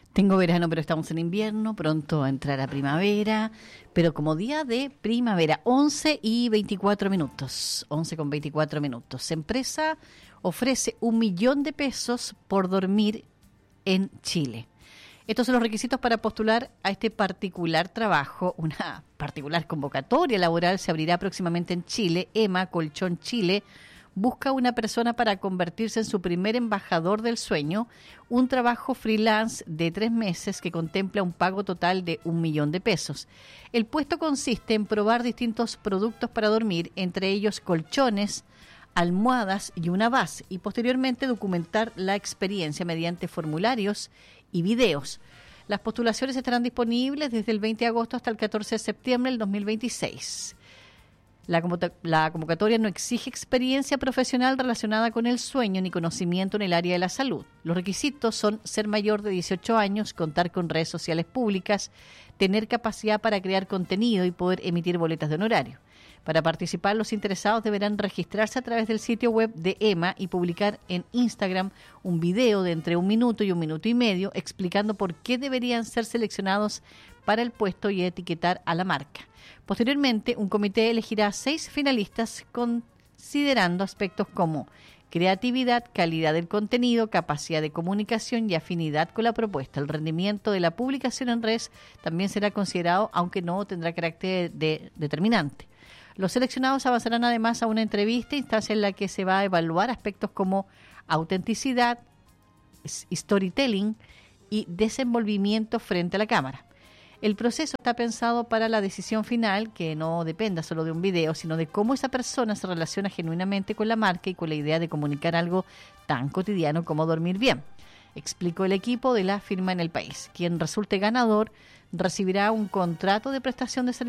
Tengo verano, pero estamos en invierno, pronto a entrar a primavera, pero como día de primavera, 11:24, 11:24. Empresa ofrece 1.000.000 de pesos por dormir en Chile. Estos son los requisitos para postular a este particular trabajo. Una particular convocatoria laboral se abrirá próximamente en Chile. EMA Colchón Chile busca una persona para convertirse en su primer embajador del sueño, un trabajo freelance de 3 meses que contempla un pago total de 1.000.000 de pesos. El puesto consiste en probar distintos productos para dormir, entre ellos colchones, almohadas y una base, y posteriormente documentar la experiencia mediante formularios y videos. Las postulaciones estarán disponibles desde el 20 de agosto hasta el 14 de septiembre del 2026. La convocatoria no exige experiencia profesional relacionada con el sueño ni conocimiento en el área de la salud. Los requisitos son ser mayor de 18 años, contar con redes sociales públicas, tener capacidad para crear contenido y poder emitir boletas de honorario. Para participar, los interesados deberán registrarse a través del sitio web de EMA y publicar en Instagram un video de entre 1 minuto y 1 minuto y medio explicando por qué deberían ser seleccionados para el puesto y etiquetar a la marca. Posteriormente, un comité elegirá 6 finalistas considerando aspectos como creatividad, calidad del contenido, capacidad de comunicación y afinidad con la propuesta. El rendimiento de la publicación en redes también será considerado, aunque no tendrá carácter determinante. Los seleccionados avanzarán además a una entrevista, instancia en la que se va a evaluar aspectos como autenticidad, storytelling y desenvolvimiento frente a la cámara. El proceso está pensado para la decisión final, que no dependa solo de un video, sino de cómo esa persona se relaciona genuinamente con la marca y con la idea de comunicar algo tan cotidiano como dormir bien, explicó el equipo de la firma en el país. Quien resulte ganador recibirá un contrato de prestación de servicios